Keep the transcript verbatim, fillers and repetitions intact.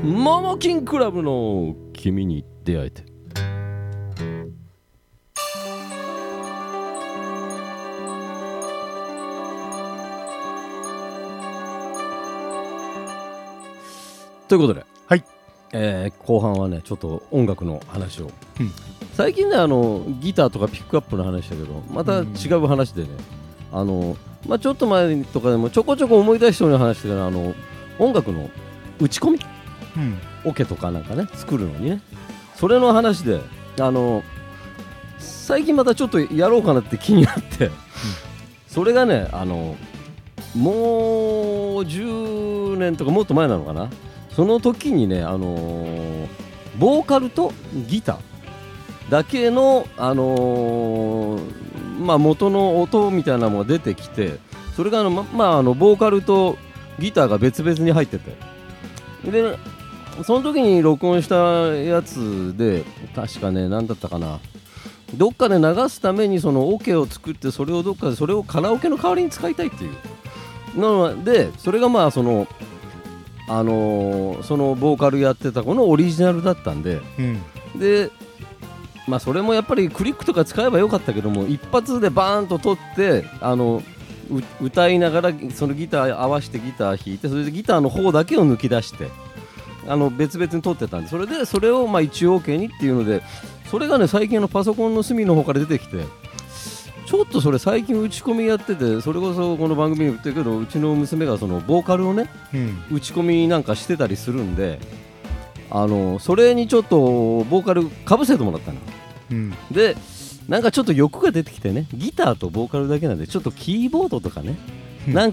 モモキンクラブの君に出会えて。ということで、 はい、 えー、後半はねちょっと音楽の話を、 うん、 最近ねあのギターとかピックアップの話だけどまた違う話でね、うん、あのまあ、ちょっと前とかでもちょこちょこ思い出したような話だけど、あの音楽の打ち込み、うん、オケとかなんかね作るのにね、それの話であの最近またちょっとやろうかなって気になって、うん、それがねあのもうじゅうねんとかもっと前なのかな、その時にね、あのー、ボーカルとギターだけの、あのーまあ、元の音みたいなのが出てきて、それがあの、ままあ、あのボーカルとギターが別々に入ってて、でその時に録音したやつで確かね何だったかな、どっかで流すためにそのオケを作って、それをどっかでそれをカラオケの代わりに使いたいっていうなので、それがまあそのあのー、そのボーカルやってた子のオリジナルだったんで、うん、でまあそれもやっぱりクリックとか使えばよかったけども、一発でバーンと取ってあの歌いながらそのギター合わせてギター弾いて、それでギターの方だけを抜き出してあの別々に取ってたんで、それでそれをまあ一応 OK にっていうので、それがね最近のパソコンの隅の方から出てきて、ちょっとそれ最近打ち込みやってて、それこそこの番組に言ってるけど、うちの娘がそのボーカルをね、うん、打ち込みなんかしてたりするんで、あのそれにちょっとボーカルかぶせてもらったの、うん、でなんかちょっと欲が出てきてね、ギターとボーカルだけなんでちょっとキーボードとかね、うん、なん